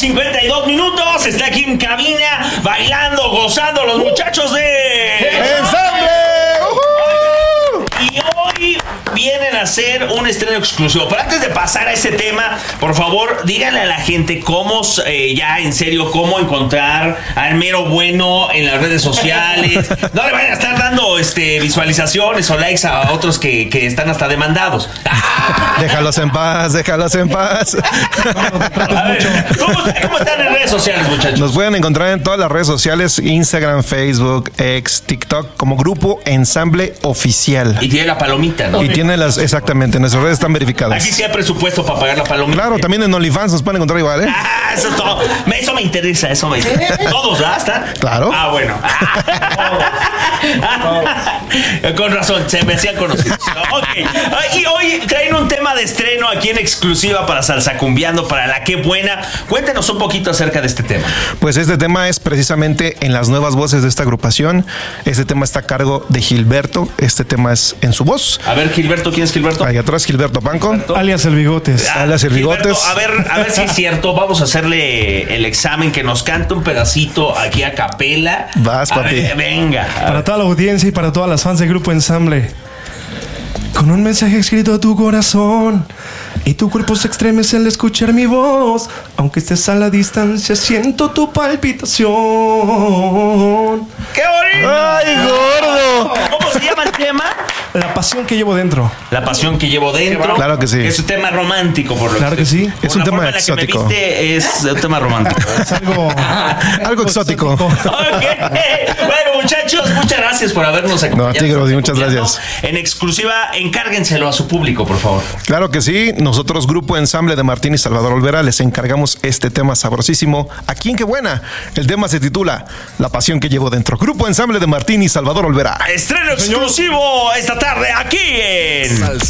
2:52. Está aquí en cabina, bailando, gozando los muchachos de ¡Ensamble! Y hoy vienen a hacer un estreno exclusivo. Pero antes de pasar a ese tema, por favor, díganle a la gente cómo, ya en serio, cómo encontrar al mero bueno en las redes sociales. No le vayan a estar dando visualizaciones o likes a otros que están hasta demandados. Déjalos en paz, déjalos en paz. A ver, ¿cómo están en redes sociales, muchachos? Nos pueden encontrar en todas las redes sociales: Instagram, Facebook, X, TikTok, como Grupo Ensamble Oficial. Y tiene la palomita, ¿no? Y tiene exactamente, nuestras redes están verificadas. Aquí sí hay presupuesto para pagar la palomita. Claro, también en OnlyFans nos pueden encontrar igual, ¿eh? Eso es todo. Eso me interesa, ¿Todos, ¿verdad? ¿Están? Claro. Bueno. Con razón, se me hacían conocidos. Ok. Y hoy traen un tema de estreno aquí en exclusiva para Salsacumbiando, para la Qué Buena. Cuéntenos un poquito acerca de este tema. Pues este tema es precisamente en las nuevas voces de esta agrupación. Este tema está a cargo de Gilberto. Este tema es en su voz. A ver, Gilberto, ¿quién es Gilberto? Ahí atrás, Gilberto Panco. Alias el Bigotes. Alias el Bigotes. Gilberto, a ver si es cierto. Vamos a hacerle el examen, que nos cante un pedacito aquí a capela. Vas, papi. Ver, venga. Para toda la audiencia y para todas las fans del Grupo Ensamble. Con un mensaje escrito a tu corazón y tu cuerpo se estremece al escuchar mi voz. Aunque estés a la distancia, siento tu palpitación. ¡Qué bonito! ¡Ay, gordo! ¿Cómo se llama el tema? La pasión que llevo dentro. La pasión que llevo dentro. Claro que sí. Es un tema romántico, por lo Claro que sí. Es un tema la forma en la que exótico. me viste es un tema romántico. Es algo exótico. Ok. Bueno, muchachos, muchas gracias por habernos acompañado. No, a ti, Grody, muchas gracias. En exclusiva, encárguenselo a su público, por favor. Claro que sí. Nosotros, Grupo Ensamble de Martín y Salvador Olvera, les encargamos este tema sabrosísimo. Aquí en Qué Buena. El tema se titula La pasión que llevo dentro. Grupo Ensamble de Martín y Salvador Olvera. Estreno exclusivo esta tarde aquí en